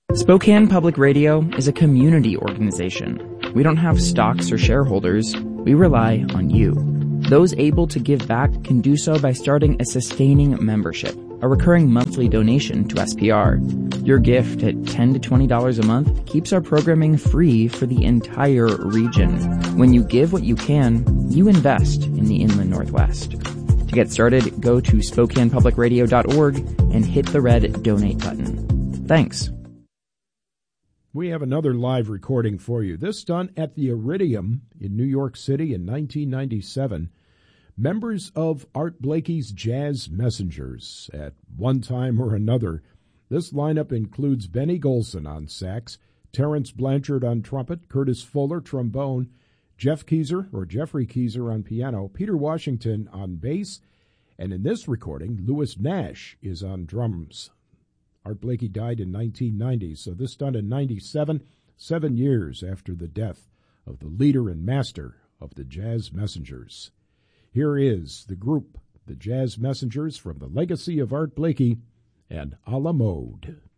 Spokane Public Radio is a community organization. We don't have stocks or shareholders. We rely on you. Those able to give back can do so by starting a sustaining membership, a recurring monthly donation to SPR. Your gift at $10 to $20 a month keeps our programming free for the entire region. When you give what you can, you invest in the Inland Northwest. To get started, go to SpokanePublicRadio.org and hit the red donate button. Thanks. We have another live recording for you. This done at the Iridium in New York City in 1997. Members of Art Blakey's Jazz Messengers at one time or another. This lineup includes Benny Golson on sax, Terrence Blanchard on trumpet, Curtis Fuller trombone, Jeffrey Keyser on piano, Peter Washington on bass, and in this recording, Louis Nash is on drums. Art Blakey died in 1990, so this done in 97, 7 years after the death of the leader and master of the Jazz Messengers. Here is the group, the Jazz Messengers, from the legacy of Art Blakey and A La Mode.